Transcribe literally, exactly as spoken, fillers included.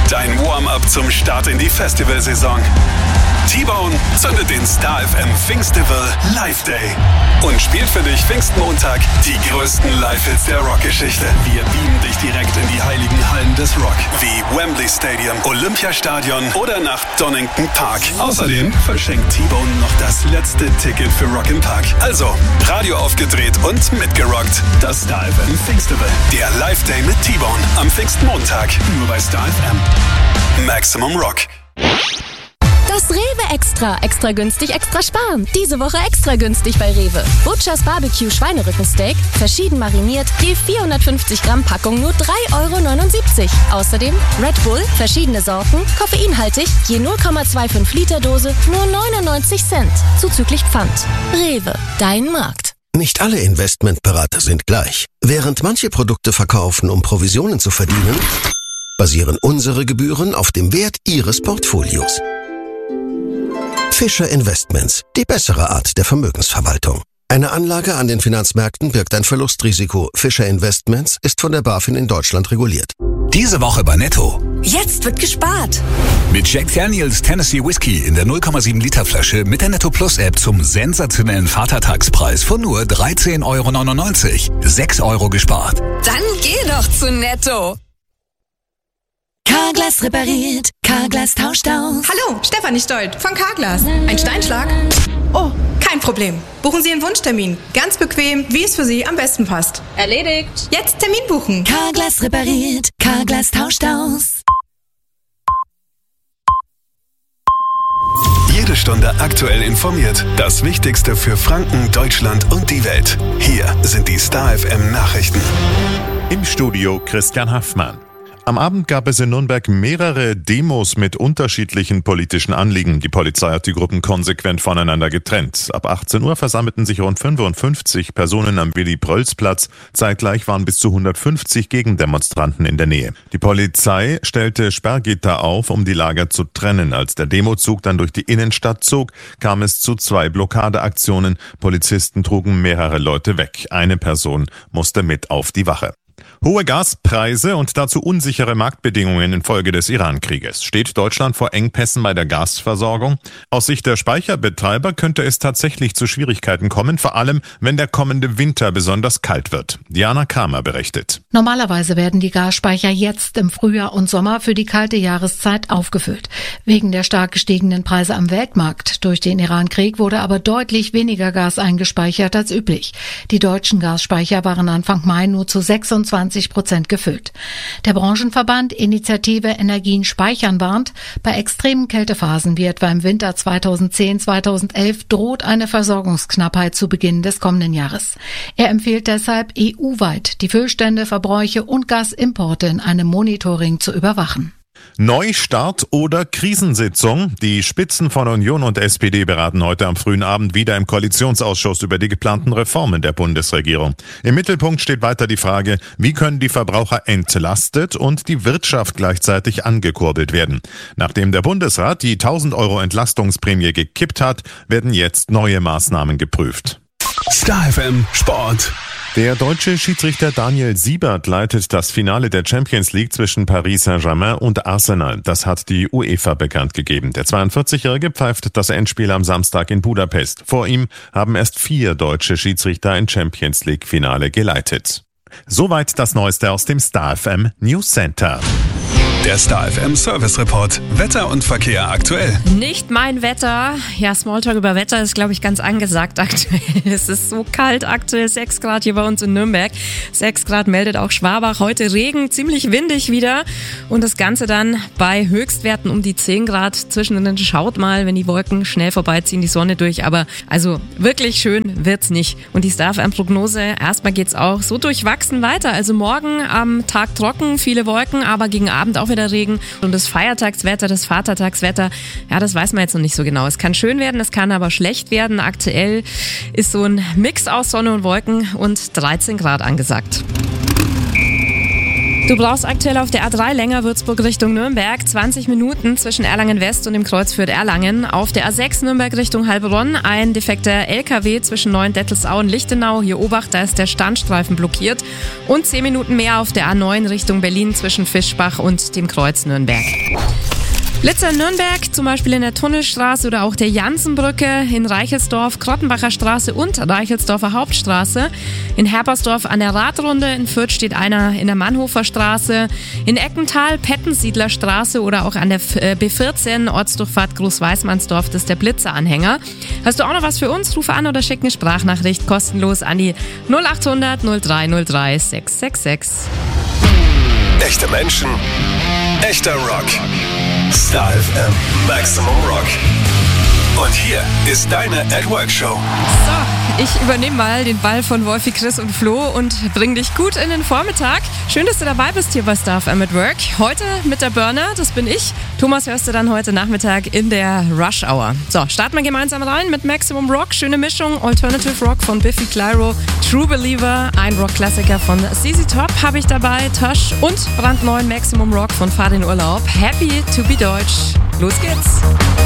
Dein Warm-up zum Start in die Festivalsaison. T-Bone zündet den Star F M Pfingstival Live Day und spielt für dich Pfingstmontag die größten Live-Hits der Rockgeschichte. Wir beamen dich direkt in die heiligen Hallen des Rock, wie Wembley Stadium, Olympiastadion oder nach Donington Park. Außerdem verschenkt T-Bone noch das letzte Ticket für Rock im Park. Also, Radio aufgedreht und mitgerockt. Das Star F M Pfingstival. Der Live Day mit T-Bone am Pfingstmontag. Nur bei Star F M. Maximum Rock. Das Rewe Extra. Extra günstig, extra sparen. Diese Woche extra günstig bei Rewe. Butchers Barbecue Schweinerückensteak, verschieden mariniert, je vierhundertfünfzig Gramm Packung nur drei Euro neunundsiebzig. Außerdem Red Bull, verschiedene Sorten, koffeinhaltig, je null Komma fünfundzwanzig Liter Dose, nur neunundneunzig Cent. Zuzüglich Pfand. Rewe, dein Markt. Nicht alle Investmentberater sind gleich. Während manche Produkte verkaufen, um Provisionen zu verdienen, basieren unsere Gebühren auf dem Wert Ihres Portfolios. Fischer Investments, die bessere Art der Vermögensverwaltung. Eine Anlage an den Finanzmärkten birgt ein Verlustrisiko. Fischer Investments ist von der BaFin in Deutschland reguliert. Diese Woche bei Netto. Jetzt wird gespart. Mit Jack Daniels Tennessee Whiskey in der null Komma sieben Liter Flasche mit der Netto Plus App zum sensationellen Vatertagspreis von nur dreizehn Euro neunundneunzig. sechs Euro gespart. Dann geh doch zu Netto. Carglass repariert, Carglass tauscht aus. Hallo, Stefanie Stolt von Carglass. Ein Steinschlag? Oh, kein Problem. Buchen Sie einen Wunschtermin. Ganz bequem, wie es für Sie am besten passt. Erledigt. Jetzt Termin buchen. Carglass repariert, Carglass tauscht aus. Jede Stunde aktuell informiert. Das Wichtigste für Franken, Deutschland und die Welt. Hier sind die Star F M Nachrichten. Im Studio Christian Haffmann. Am Abend gab es in Nürnberg mehrere Demos mit unterschiedlichen politischen Anliegen. Die Polizei hat die Gruppen konsequent voneinander getrennt. Ab achtzehn Uhr versammelten sich rund fünfundfünfzig Personen am Willy-Prölz-Platz. Zeitgleich waren bis zu hundertfünfzig Gegendemonstranten in der Nähe. Die Polizei stellte Sperrgitter auf, um die Lager zu trennen. Als der Demozug dann durch die Innenstadt zog, kam es zu zwei Blockadeaktionen. Polizisten trugen mehrere Leute weg. Eine Person musste mit auf die Wache. Hohe Gaspreise und dazu unsichere Marktbedingungen infolge des Iran-Krieges. Steht Deutschland vor Engpässen bei der Gasversorgung? Aus Sicht der Speicherbetreiber könnte es tatsächlich zu Schwierigkeiten kommen, vor allem wenn der kommende Winter besonders kalt wird. Diana Kramer berichtet. Normalerweise werden die Gasspeicher jetzt im Frühjahr und Sommer für die kalte Jahreszeit aufgefüllt. Wegen der stark gestiegenen Preise am Weltmarkt durch den Iran-Krieg wurde aber deutlich weniger Gas eingespeichert als üblich. Die deutschen Gasspeicher waren Anfang Mai nur zu sechsundzwanzig Prozent gefüllt. Der Branchenverband Initiative Energien speichern warnt, bei extremen Kältephasen wie etwa im Winter zweitausendzehn zweitausendelf droht eine Versorgungsknappheit zu Beginn des kommenden Jahres. Er empfiehlt deshalb E U-weit die Füllstände, Verbräuche und Gasimporte in einem Monitoring zu überwachen. Neustart oder Krisensitzung? Die Spitzen von Union und S P D beraten heute am frühen Abend wieder im Koalitionsausschuss über die geplanten Reformen der Bundesregierung. Im Mittelpunkt steht weiter die Frage, wie können die Verbraucher entlastet und die Wirtschaft gleichzeitig angekurbelt werden. Nachdem der Bundesrat die tausend Euro Entlastungsprämie gekippt hat, werden jetzt neue Maßnahmen geprüft. Star F M Sport. Der deutsche Schiedsrichter Daniel Siebert leitet das Finale der Champions League zwischen Paris Saint-Germain und Arsenal. Das hat die UEFA bekannt gegeben. Der zweiundvierzigjährige pfeift das Endspiel am Samstag in Budapest. Vor ihm haben erst vier deutsche Schiedsrichter ein Champions League Finale geleitet. Soweit das Neueste aus dem Star F M News Center. Der Star F M Service Report. Wetter und Verkehr aktuell. Nicht mein Wetter. Ja, Smalltalk über Wetter ist, glaube ich, ganz angesagt aktuell. Es ist so kalt aktuell. sechs Grad hier bei uns in Nürnberg. sechs Grad meldet auch Schwabach. Heute Regen, ziemlich windig wieder. Und das Ganze dann bei Höchstwerten um die zehn Grad. Zwischendrin schaut mal, wenn die Wolken schnell vorbeiziehen, die Sonne durch. Aber also wirklich schön wird's nicht. Und die Star F M Prognose, erstmal geht's auch so durchwachsen weiter. Also morgen am Tag trocken, viele Wolken, aber gegen Abend auch wieder Regen. Und das Feiertagswetter, das Vatertagswetter, ja, das weiß man jetzt noch nicht so genau. Es kann schön werden, es kann aber schlecht werden. Aktuell ist so ein Mix aus Sonne und Wolken und dreizehn Grad angesagt. Du brauchst aktuell auf der A drei länger Würzburg Richtung Nürnberg zwanzig Minuten zwischen Erlangen West und dem Kreuz Fürth-Erlangen. Auf der A sechs Nürnberg Richtung Heilbronn ein defekter L K W zwischen Neuendettelsau und Lichtenau. Hier Obacht, da ist der Standstreifen blockiert. Und zehn Minuten mehr auf der A neun Richtung Berlin zwischen Fischbach und dem Kreuz Nürnberg. Blitzer in Nürnberg, zum Beispiel in der Tunnelstraße oder auch der Jansenbrücke, in Reichelsdorf, Krottenbacher Straße und Reichelsdorfer Hauptstraße. In Herpersdorf an der Radrunde, in Fürth steht einer in der Mannhofer Straße. In Eckental, Pettensiedler Straße oder auch an der B vierzehn, Ortsdurchfahrt Großweißmannsdorf, das ist der Blitzeranhänger. Hast du auch noch was für uns? Rufe an oder schick eine Sprachnachricht kostenlos an die null acht hundert null drei null drei sechs sechs sechs. Echte Menschen, echter Rock. Star F M Maximum Rock. Und hier ist deine At Work Show. So, ich übernehme mal den Ball von Wolfi, Chris und Flo und bring dich gut in den Vormittag. Schön, dass du dabei bist hier bei Star F M at Work. Heute mit der Burner, das bin ich. Thomas hörst du dann heute Nachmittag in der Rush Hour. So, starten wir gemeinsam rein mit Maximum Rock. Schöne Mischung, Alternative Rock von Biffy Clyro, True Believer, ein Rock-Klassiker von Z Z Top habe ich dabei, Tosh und brandneuen Maximum Rock von Fahr in Urlaub. Happy to be Deutsch. Los geht's.